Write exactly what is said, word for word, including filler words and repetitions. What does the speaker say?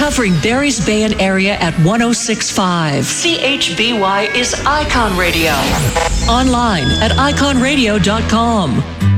covering Barry's Bay and area at one oh six point five. C H B Y is Icon Radio. Online at icon radio dot com.